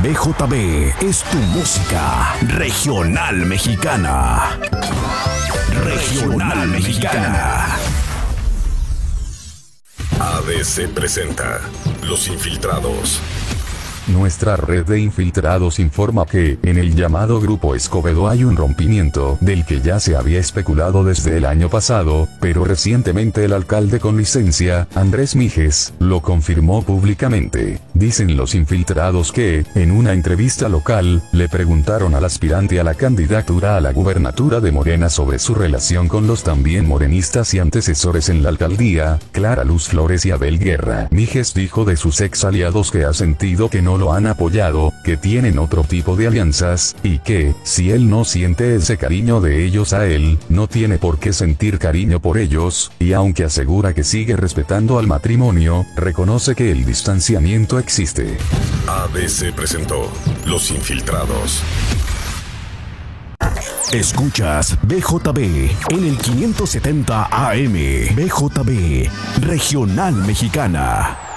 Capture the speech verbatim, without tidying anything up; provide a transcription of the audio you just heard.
B J B es tu música regional mexicana. Regional mexicana. A B C presenta Los Infiltrados. Nuestra red de infiltrados informa que, en el llamado Grupo Escobedo hay un rompimiento, del que ya se había especulado desde el año pasado, pero recientemente el alcalde con licencia, Andrés Mijes, lo confirmó públicamente. Dicen los infiltrados que, en una entrevista local, le preguntaron al aspirante a la candidatura a la gubernatura de Morena sobre su relación con los también morenistas y antecesores en la alcaldía, Clara Luz Flores y Abel Guerra. Mijes dijo de sus ex aliados que ha sentido que no lo han apoyado, que tienen otro tipo de alianzas, y que, si él no siente ese cariño de ellos a él, no tiene por qué sentir cariño por ellos, y aunque asegura que sigue respetando al matrimonio, reconoce que el distanciamiento existe. A B C presentó Los Infiltrados. Escuchas B J B en el quinientos setenta A M. B J B, Regional Mexicana.